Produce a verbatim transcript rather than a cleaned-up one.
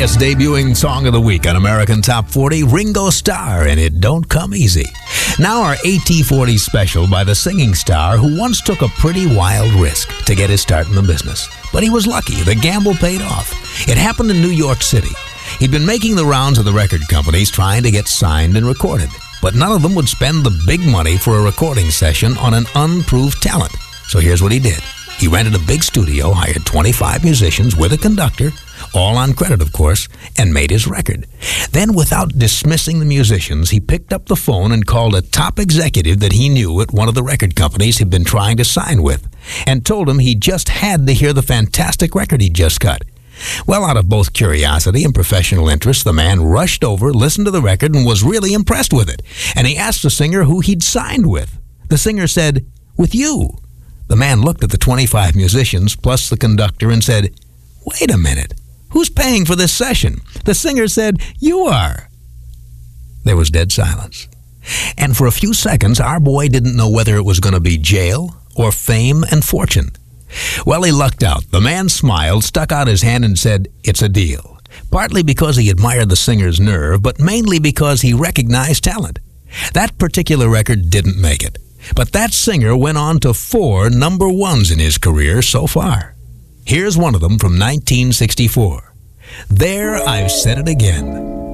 highest debuting song of the week on American Top forty, Ringo Starr, and It Don't Come Easy. Now our A T forty special by the singing star who once took a pretty wild risk to get his start in the business. But he was lucky. The gamble paid off. It happened in New York City. He'd been making the rounds of the record companies trying to get signed and recorded, but none of them would spend the big money for a recording session on an unproved talent. So here's what he did. He rented a big studio, hired twenty-five musicians with a conductor, all on credit, of course, and made his record. Then, without dismissing the musicians, he picked up the phone and called a top executive that he knew at one of the record companies he'd been trying to sign with, and told him he just had to hear the fantastic record he'd just cut. Well, out of both curiosity and professional interest, the man rushed over, listened to the record, and was really impressed with it. And he asked the singer who he'd signed with. The singer said, "With you." The man looked at the twenty-five musicians plus the conductor and said, "Wait a minute. Who's paying for this session?" The singer said, "You are." There was dead silence. And for a few seconds, our boy didn't know whether it was going to be jail or fame and fortune. Well, he lucked out. The man smiled, stuck out his hand, and said, "It's a deal." Partly because he admired the singer's nerve, but mainly because he recognized talent. That particular record didn't make it. But that singer went on to four number ones in his career so far. Here's one of them from nineteen sixty-four. There I've Said It Again.